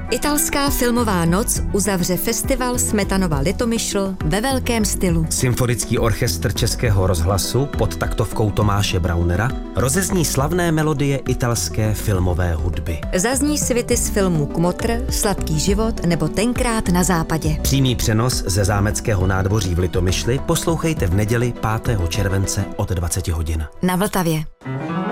Italská filmová noc uzavře festival Smetanova Litomyšl ve velkém stylu. Symfonický orchestr Českého rozhlasu pod taktovkou Tomáše Braunera rozezní slavné melodie italské filmové hudby. Zazní svity z filmů Kmotr, Sladký život nebo Tenkrát na západě. Přímý přenos ze zámeckého nádvoří v Litomyšli poslouchejte v neděli 5. července od 20 hodin. Na Vltavě.